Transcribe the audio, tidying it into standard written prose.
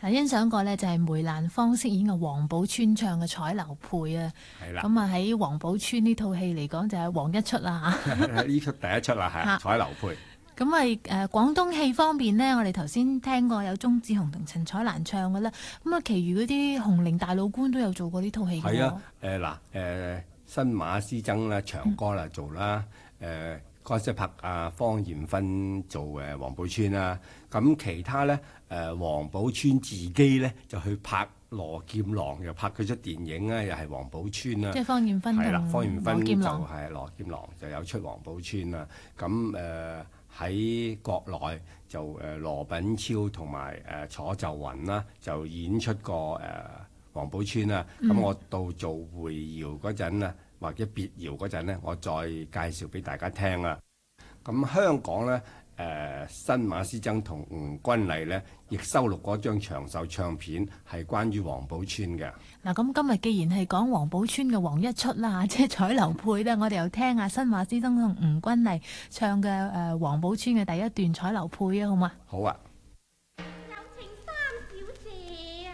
欣賞過呢就係梅蘭芳飾演嘅王寶釧唱嘅《彩樓配》啊。 係啦。 咁啊喺王寶釧呢套戲嚟講就係王一出啦嚇。 呢出第一出啦，係《彩樓配》。 咁咪廣東戲方面呢，我哋頭先聽過有鐘志雄同陳彩蘭唱嘅啦。咁啊，其餘嗰啲紅伶大老倌都有做過呢套戲嘅。 係啊，新馬師曾啦，長哥啦做啦，嗰陣拍方艷芬做王寶釧啦。咁其他咧王寶釧自己咧就去拍羅劍郎，又拍佢出電影咧，又係王寶釧啦。 即係方艷芬同方艷芬就郎係羅劍郎就有出王寶釧啦。咁喺國內就羅品超同埋楚岫雲啦，就演出過王寶釧啦。咁我到做會謠嗰陣咧，或者別謠嗰陣咧，我再介紹俾大家聽啦。咁香港咧新馬師曾同吳君麗咧，亦收錄嗰張長壽唱片，係關於王寶釧嘅。 嗱，咁今日既然係講王寶釧嘅王一出啦，即係彩樓配咧，我哋又聽下新馬師曾同吳君麗唱嘅王寶釧嘅第一段彩樓配啊，好嘛？ 好啊。